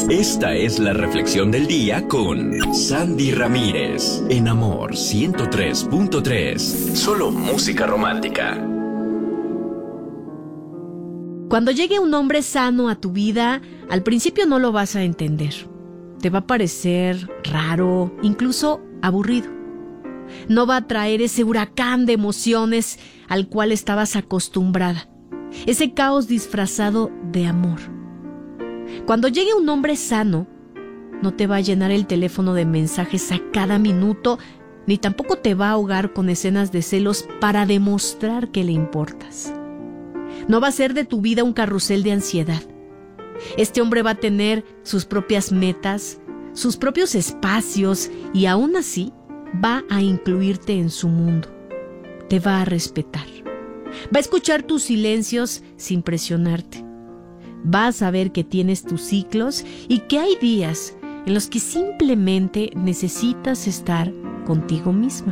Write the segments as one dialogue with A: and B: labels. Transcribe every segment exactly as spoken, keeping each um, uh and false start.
A: Esta es la reflexión del día con Sandy Ramírez, en Amor ciento tres punto tres. Solo música romántica.
B: Cuando llegue un hombre sano a tu vida, al principio no lo vas a entender. Te va a parecer raro, incluso aburrido. No va a traer ese huracán de emociones al cual estabas acostumbrada. Ese caos disfrazado de amor. Cuando llegue un hombre sano, no te va a llenar el teléfono de mensajes a cada minuto, ni tampoco te va a ahogar con escenas de celos para demostrar que le importas. No va a ser de tu vida un carrusel de ansiedad. Este hombre va a tener sus propias metas, sus propios espacios y aún así va a incluirte en su mundo. Te va a respetar. Va a escuchar tus silencios sin presionarte. Va a saber que tienes tus ciclos y que hay días en los que simplemente necesitas estar contigo misma.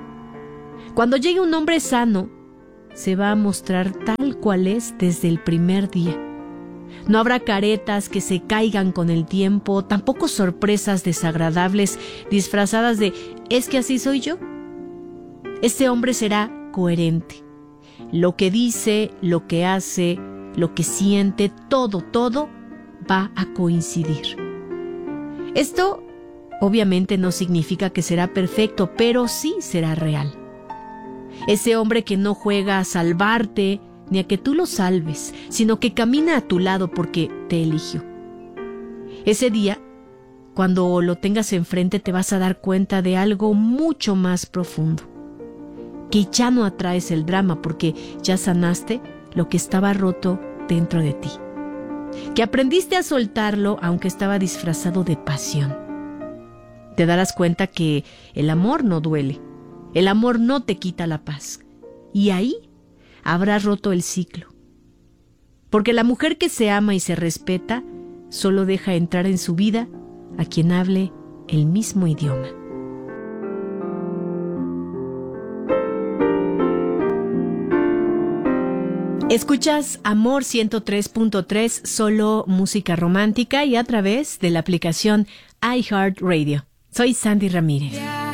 B: Cuando llegue un hombre sano, se va a mostrar tal cual es desde el primer día. No habrá caretas que se caigan con el tiempo, tampoco sorpresas desagradables disfrazadas de «es que así soy yo». Este hombre será coherente. Lo que dice, lo que hace, lo que siente, todo, todo va a coincidir. Esto obviamente no significa que será perfecto, pero sí será real. Ese hombre que no juega a salvarte ni a que tú lo salves, sino que camina a tu lado porque te eligió. Ese día, cuando lo tengas enfrente, te vas a dar cuenta de algo mucho más profundo. Que ya no atraes el drama porque ya sanaste lo que estaba roto dentro de ti. Que aprendiste a soltarlo aunque estaba disfrazado de pasión. Te darás cuenta que el amor no duele. El amor no te quita la paz. Y ahí habrás roto el ciclo. Porque la mujer que se ama y se respeta solo deja entrar en su vida a quien hable el mismo idioma. Escuchas Amor ciento tres punto tres, solo música romántica y a través de la aplicación iHeartRadio. Soy Sandy Ramírez.